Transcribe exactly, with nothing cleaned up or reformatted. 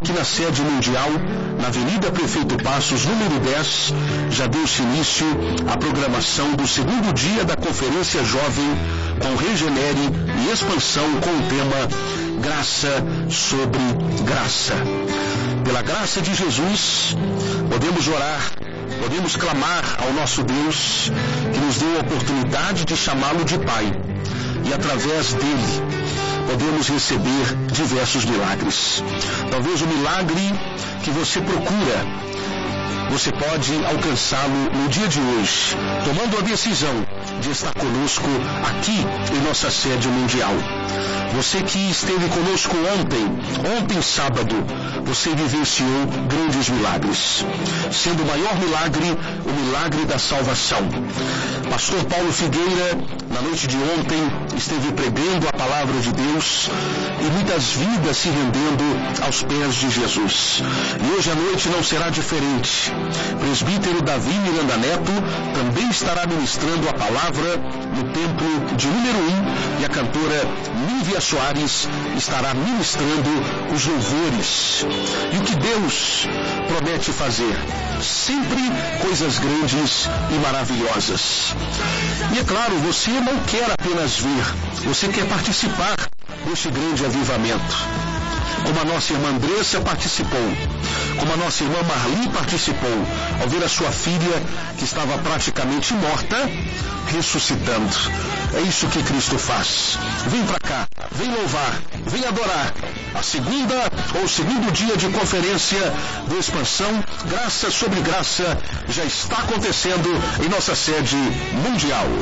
aqui na sede mundial, na Avenida Prefeito Passos, número dez, já deu-se início à programação do segundo dia da Conferência Jovem com Regenere e Expansão com o tema Graça sobre Graça. Pela graça de Jesus, podemos orar, podemos clamar ao nosso Deus, que nos deu a oportunidade de chamá-lo de Pai. E através dele, podemos receber diversos milagres. Talvez o milagre que você procura, você pode alcançá-lo no dia de hoje, tomando a decisão de estar conosco aqui em nossa sede mundial. Você que esteve conosco ontem, ontem sábado, você vivenciou grandes milagres. Sendo o maior milagre, o milagre da salvação. Pastor Paulo Figueira, na noite de ontem, esteve pregando a palavra de Deus e muitas vidas se rendendo aos pés de Jesus. E hoje à noite não será diferente. Presbítero Davi Miranda Neto também estará ministrando a palavra no templo de número um e a cantora Nívia Soares estará ministrando os louvores. E o que Deus promete fazer? Sempre coisas grandes e maravilhosas. E é claro, você não quer apenas ver, você quer participar deste grande avivamento. Como a nossa irmã Andressa participou, como a nossa irmã Marli participou, ao ver a sua filha, que estava praticamente morta, ressuscitando. É isso que Cristo faz. Vem para cá, vem louvar, vem adorar. A segunda ou segundo dia de conferência de expansão, graça sobre graça, já está acontecendo em nossa sede mundial.